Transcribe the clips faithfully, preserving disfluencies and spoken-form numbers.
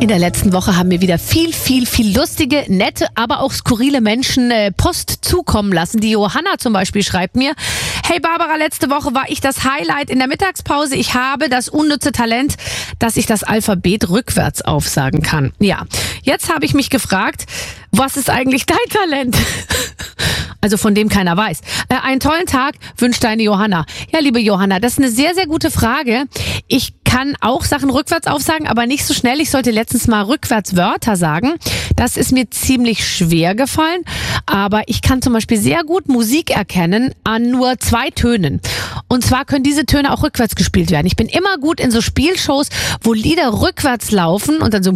In der letzten Woche haben mir wieder viel, viel, viel lustige, nette, aber auch skurrile Menschen äh, Post zukommen lassen. Die Johanna zum Beispiel schreibt mir: Hey Barbara, letzte Woche war ich das Highlight in der Mittagspause. Ich habe das unnütze Talent, dass ich das Alphabet rückwärts aufsagen kann. Ja, jetzt habe ich mich gefragt, was ist eigentlich dein Talent? Also von dem keiner weiß. Äh, einen tollen Tag wünscht deine Johanna. Ja, liebe Johanna, das ist eine sehr, sehr gute Frage. Ich kann auch Sachen rückwärts aufsagen, aber nicht so schnell. Ich sollte letztens mal rückwärts Wörter sagen. Das ist mir ziemlich schwer gefallen. Aber ich kann zum Beispiel sehr gut Musik erkennen an nur zwei Tönen. Und zwar können diese Töne auch rückwärts gespielt werden. Ich bin immer gut in so Spielshows, wo Lieder rückwärts laufen und dann so...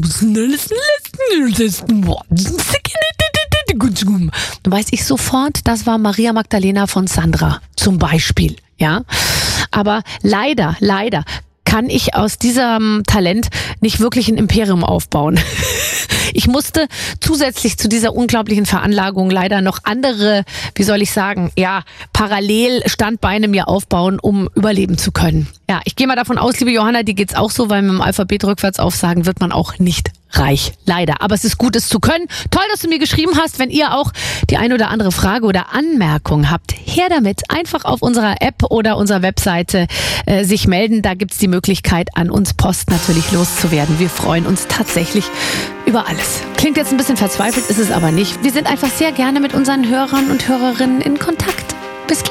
Dann weiß ich sofort, das war Maria Magdalena von Sandra zum Beispiel. Ja, aber leider, leider kann ich aus diesem Talent nicht wirklich ein Imperium aufbauen. Ich musste zusätzlich zu dieser unglaublichen Veranlagung leider noch andere, wie soll ich sagen, ja, Parallelstandbeine mir aufbauen, um überleben zu können. Ja, ich gehe mal davon aus, liebe Johanna, dir geht's auch so, weil mit dem Alphabet rückwärts aufsagen wird man auch nicht reich. Leider. Aber es ist gut, es zu können. Toll, dass du mir geschrieben hast. Wenn ihr auch die ein oder andere Frage oder Anmerkung habt, her damit. Einfach auf unserer App oder unserer Webseite äh, sich melden. Da gibt's die Möglichkeit, an uns Post natürlich loszuwerden. Wir freuen uns tatsächlich über alles. Klingt jetzt ein bisschen verzweifelt, ist es aber nicht. Wir sind einfach sehr gerne mit unseren Hörern und Hörerinnen in Kontakt.